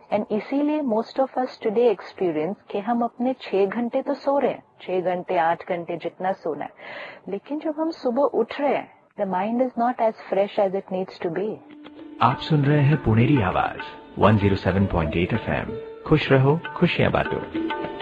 And इसीलिए most of us today experience कि हम अपने 6 घंटे तो सो रहे हैं, 6 घंटे 8 घंटे जितना सोना है, लेकिन जब हम सुबह उठ रहे हैं the mind is not as fresh as it needs to be. आप सुन रहे हैं पुनेरी आवाज 107.8 FM। खुश रहो, खुशियां बांटो।